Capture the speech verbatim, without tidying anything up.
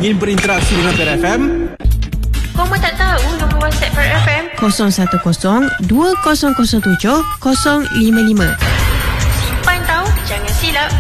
ingin berinteraksi dengan P R F M? Koma tak tahu nombor WhatsApp P R F M? kosong satu kosong dua kosong kosong tujuh kosong lima lima. Simpan tahu, jangan silap.